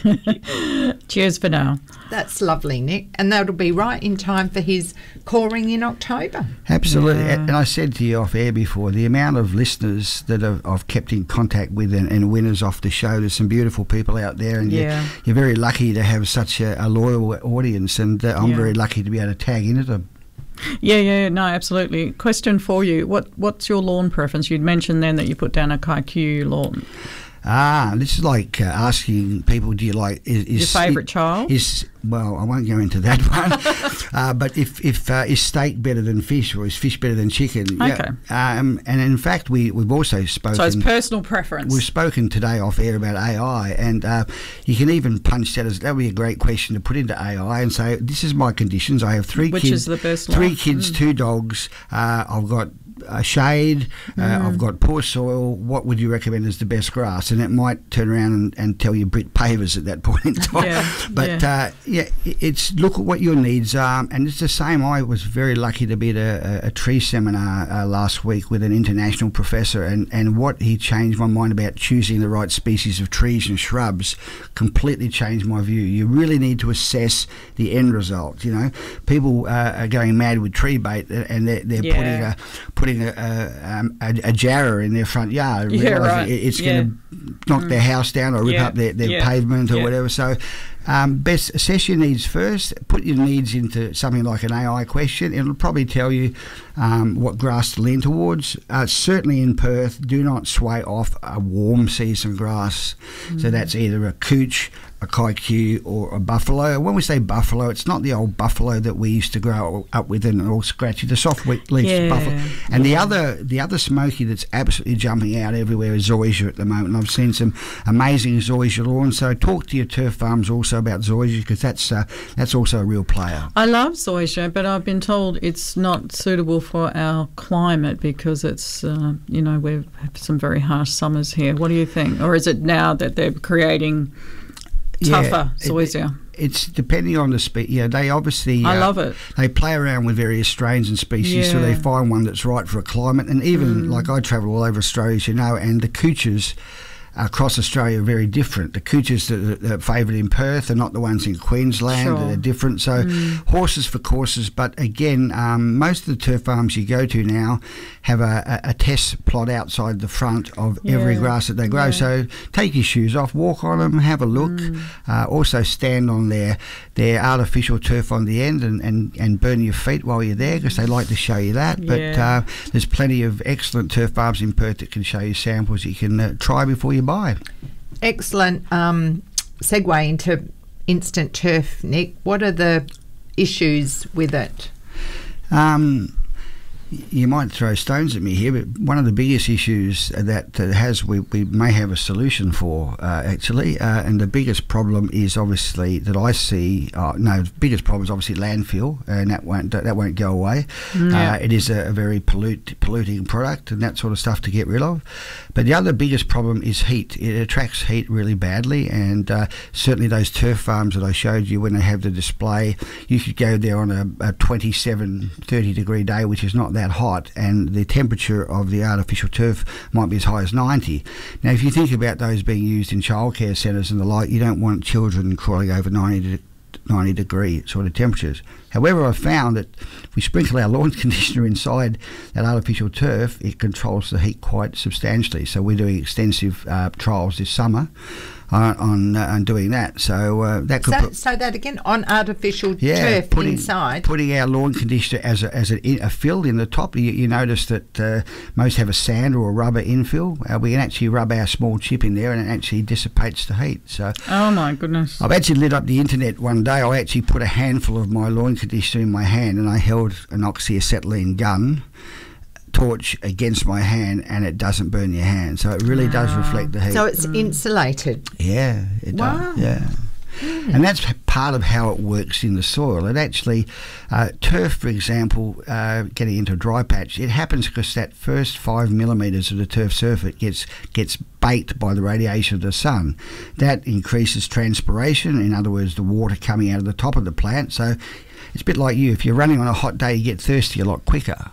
Cheers for now. That's lovely, Nick. And that'll be right in time for his coring in October. Absolutely. Yeah. And I said to you off air before, the amount of listeners that I've kept in contact with and winners off the show, there's some beautiful people out there, and you're very lucky to have such a loyal audience, and I'm very lucky to be able to tag into them. No, absolutely. Question for you. What's your lawn preference? You'd mentioned then that you put down a Kaiku lawn. This is like asking people, do you like... Is your favourite child? Well, I won't go into that one. But if is steak better than fish, or is fish better than chicken? Okay. And in fact, we've also spoken... So it's personal preference. We've spoken today off air about AI, and you can even punch that would be a great question to put into AI and say, this is my conditions. I have three kids. Which is the best life? 3 kids, 2 dogs. I've got a shade, I've got poor soil, what would you recommend as the best grass? And it might turn around and tell you brick pavers at that point in time. It's look at what your needs are, and it's the same. I was very lucky to be at a tree seminar last week with an international professor, and what he changed my mind about choosing the right species of trees and shrubs completely changed my view. You really need to assess the end result. People are going mad with tree bait, and they're putting a jarrah in their front yard, it's going to knock their house down or rip up their pavement or whatever. So best assess your needs first. Put your needs into something like an AI question. It'll probably tell you what grass to lean towards. Certainly in Perth, do not sway off a warm season grass. So that's either a couch, a Kaiku, or a buffalo. When we say buffalo, it's not the old buffalo that we used to grow up with and all scratchy, the soft leaf buffalo. And the other smoky that's absolutely jumping out everywhere is zoysia at the moment. I've seen some amazing zoysia lawns. So talk to your turf farms also about zoysia, because that's also a real player. I love zoysia, but I've been told it's not suitable for our climate because it's we have some very harsh summers here. What do you think? Or is it now that they're creating tougher zoysia? It's depending on the species. They obviously... I love it. They play around with various strains and species, so they find one that's right for a climate. And even, like I travel all over Australia, as you know, and the couches across Australia are very different. The couches that are favoured in Perth are not the ones in Queensland. They're different. So horses for courses. But again, most of the turf farms you go to now have a test plot outside the front of every grass that they grow. So take your shoes off, walk on them, have a look. Also stand on their artificial turf on the end and burn your feet while you're there, because they like to show you that. But there's plenty of excellent turf farms in Perth that can show you samples you can try before you buy. Excellent segue into instant turf, Nick. What are the issues with it? you might throw stones at me here, but one of the biggest issues that we may have a solution for, actually, and the biggest problem is obviously that I see. The biggest problem is obviously landfill, and that won't go away. It is a very polluting product and that sort of stuff to get rid of. But the other biggest problem is heat. It attracts heat really badly, and certainly those turf farms that I showed you when they have the display, you could go there on a 27, 30 degree day, which is not that hot, and the temperature of the artificial turf might be as high as 90. Now, if you think about those being used in childcare centres and the like, you don't want children crawling over 90 degree sort of temperatures. However, I've found that if we sprinkle our lawn conditioner inside that artificial turf, it controls the heat quite substantially. So we're doing extensive trials this summer on doing that. So that could so that again on artificial turf inside. Putting our lawn conditioner as a fill in the top. You notice that most have a sand or a rubber infill. We can actually rub our small chip in there, and it actually dissipates the heat. So oh my goodness! I've actually lit up the internet one day. I actually put a handful of my lawn conditioner in my hand, and I held an oxyacetylene gun torch against my hand, and it doesn't burn your hand, so it really does reflect the heat. So it's insulated. Yeah, it does. Yeah. And that's part of how it works in the soil. It actually, turf, for example, getting into a dry patch, it happens because that first 5 millimetres of the turf surface gets baked by the radiation of the sun. That increases transpiration, in other words, the water coming out of the top of the plant. So it's a bit like you. If you're running on a hot day, you get thirsty a lot quicker.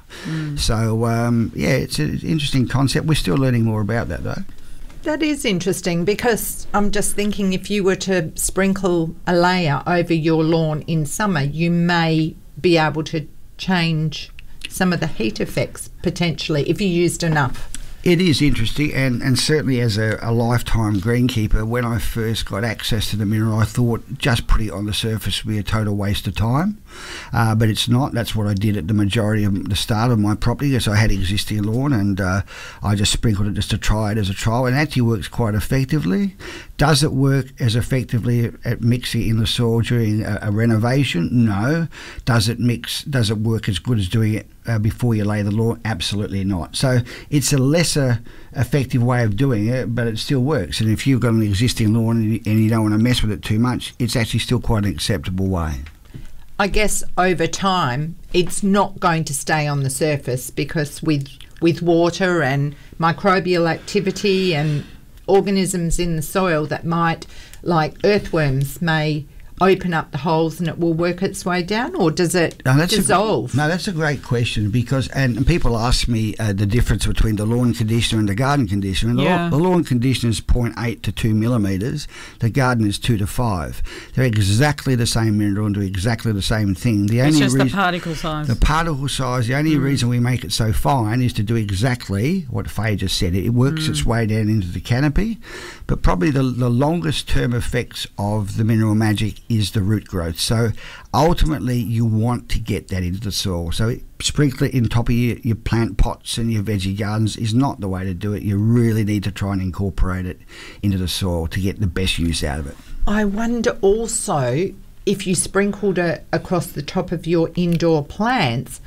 So, it's an interesting concept. We're still learning more about that, though. That is interesting, because I'm just thinking if you were to sprinkle a layer over your lawn in summer, you may be able to change some of the heat effects potentially if you used enough. It is interesting, and certainly as a lifetime greenkeeper, when I first got access to the mineral, I thought just putting it on the surface would be a total waste of time. But it's not. That's what I did at the majority of the start of my property, because I had existing lawn, and I just sprinkled it just to try it as a trial, and it actually works quite effectively. Does it work as effectively at mixing in the soil during a renovation? No. Does it work as good as doing it before you lay the lawn? Absolutely not. So it's a lesser effective way of doing it, but it still works. And if you've got an existing lawn and you don't want to mess with it too much, it's actually still quite an acceptable way. I guess over time it's not going to stay on the surface, because with water and microbial activity and organisms in the soil that might, like earthworms, may open up the holes and it will work its way down, or does it dissolve? That's a great question, because and people ask me the difference between the lawn conditioner and the garden conditioner. And the lawn conditioner is 0.8 to 2 millimetres. The garden is 2 to 5. They're exactly the same mineral and do exactly the same thing. It's just the particle size. The particle size. The only reason we make it so fine is to do exactly what Faye just said. It works its way down into the canopy, but probably the longest term effects of the mineral magic is the root growth. So ultimately you want to get that into the soil. So sprinkle it in top of your plant pots and your veggie gardens is not the way to do it. You really need to try and incorporate it into the soil to get the best use out of it. I wonder also if you sprinkled it across the top of your indoor plants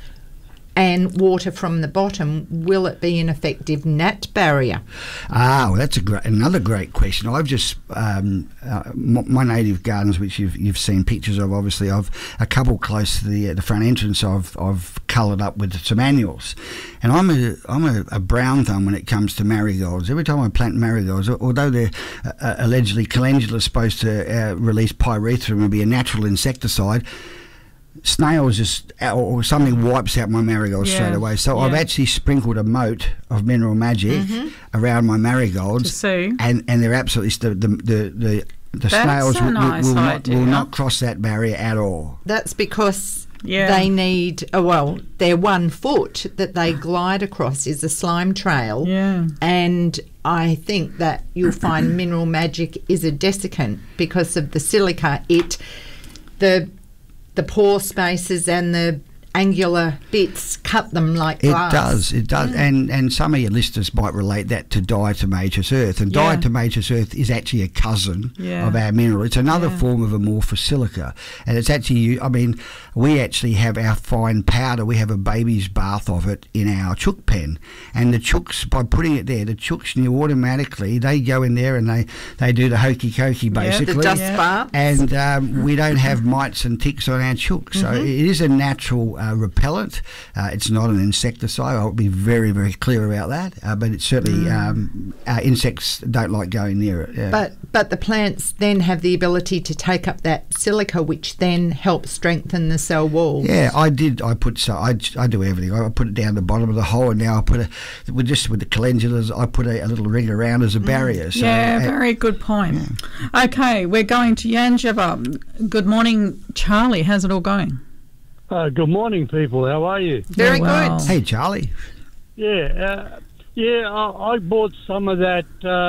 and water from the bottom, will it be an effective gnat barrier? Well, that's another great question. I've just my native gardens, which you've seen pictures of, obviously, of a couple close to the front entrance, I've coloured up with some annuals, and I'm a brown thumb when it comes to marigolds. Every time I plant marigolds, although they're allegedly calendula supposed to release pyrethrum and be a natural insecticide, snails just or something wipes out my marigolds straight away. So I've actually sprinkled a moat of mineral magic around my marigolds, and they're absolutely the snails will not cross that barrier at all. That's because they need their 1 foot that they glide across is a slime trail, and I think that you'll find mineral magic is a desiccant because of the silica. The pore spaces and the angular bits, cut them like glass. It does. And some of your listeners might relate that to diatomaceous earth. And diatomaceous earth is actually a cousin of our mineral. It's another form of amorphous silica. And it's actually, I mean, we actually have our fine powder. We have a baby's bath of it in our chook pen. And the chooks, by putting it there, the chooks knew automatically, they go in there and they do the hokey cokey basically. The dust bath. And we don't have mites and ticks on our chooks. So it is a natural repellent. It's not an insecticide. I'll be very, very clear about that. But it's certainly insects don't like going near it. Yeah. But the plants then have the ability to take up that silica, which then helps strengthen the cell walls. Yeah, I did. I do everything. I put it down the bottom of the hole, and now I put with the calendulas, I put a little ring around as a barrier. So, very good point. Yeah. Okay, we're going to Yanjaba. Good morning, Charlie. How's it all going? Good morning, people. How are you? Very good. Hey, Charlie. Yeah, I bought some of that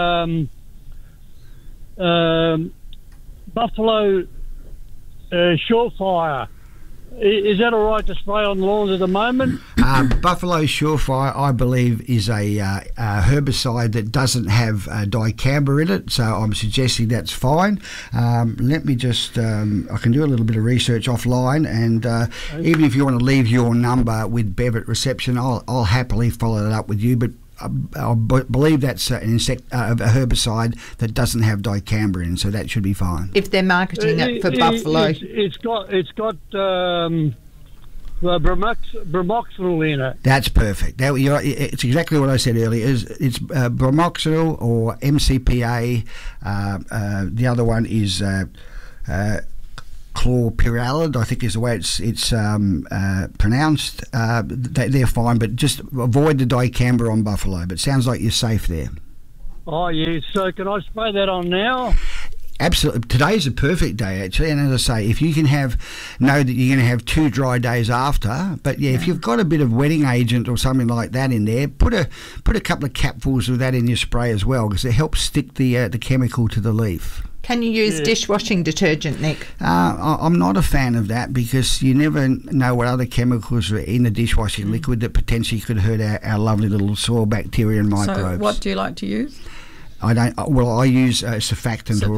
Buffalo Surefire. Is that all right to spray on lawns at the moment? Buffalo Surefire, I believe, is a herbicide that doesn't have dicamba in it, so I'm suggesting that's fine. Let me just, I can do a little bit of research offline, and even if you want to leave your number with Bev at reception, I'll happily follow that up with you, but I believe that's a herbicide that doesn't have dicamba in, so that should be fine. If they're marketing it for Buffalo, it's got bromoxynil in it. That's perfect. It's exactly what I said earlier. It's bromoxynil or MCPA. The other one is chlorpyrrolide, I think is the way it's pronounced. They're fine, but just avoid the dicamba on Buffalo. But sounds like you're safe there. Oh, yeah. So can I spray that on now? Absolutely. Today's a perfect day, actually. And as I say, if you can know that you're going to have 2 dry days after, but if you've got a bit of wetting agent or something like that in there, put a couple of capfuls of that in your spray as well, because it helps stick the chemical to the leaf. Can you use dishwashing detergent, Nick? I'm not a fan of that, because you never know what other chemicals are in the dishwashing liquid that potentially could hurt our lovely little soil bacteria and microbes. So what do you like to use? I use surfactant